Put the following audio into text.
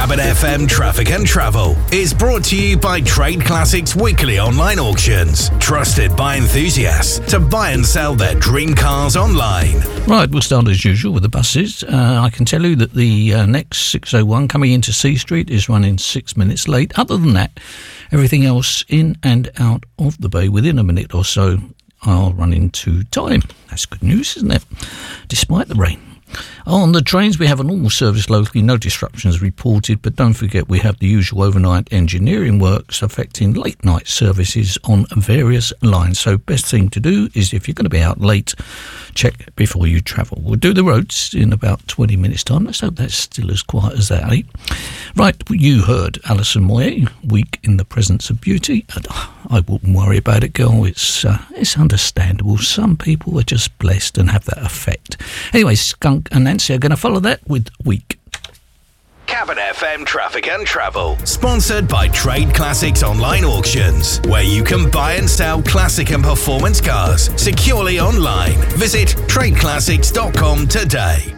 Cabin FM Traffic and Travel is brought to you by Trade Classics Weekly Online Auctions, trusted by enthusiasts to buy and sell their dream cars online. Right, we'll start as usual with the buses. I can tell you that the next 601 coming into C Street is running 6 minutes late. Other than that, everything else in and out of the bay within a minute or so are running to time. That's good news, isn't it? Despite the rain. On the trains, we have a normal service locally, no disruptions reported, but don't forget we have the usual overnight engineering works affecting late night services on various lines. So best thing to do is, if you're going to be out late, check before you travel. We'll do the roads in about 20 minutes' time. Let's hope that's still as quiet as that, eh? Right, you heard Alison Moyet, Week in the Presence of Beauty. I wouldn't worry about it, girl. It's understandable. Some people are just blessed and have that effect. Anyway, Skunk and Nancy are going to follow that with Week. Cabin FM Traffic and Travel, sponsored by Trade Classics Online Auctions, where you can buy and sell classic and performance cars securely online. Visit tradeclassics.com today.